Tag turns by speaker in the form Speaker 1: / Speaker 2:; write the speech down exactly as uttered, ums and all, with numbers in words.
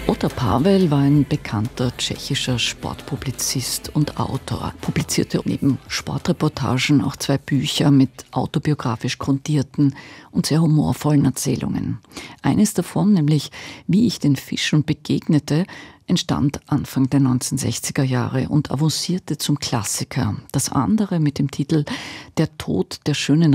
Speaker 1: Otar Pavel war ein bekannter tschechischer Sportpublizist und Autor, publizierte neben Sportreportagen auch zwei Bücher mit autobiografisch grundierten und sehr humorvollen Erzählungen. Eines davon, nämlich Wie ich den Fischen begegnete, entstand Anfang der neunzehnhundertsechziger Jahre und avancierte zum Klassiker. Das andere mit dem Titel Der Tod der schönen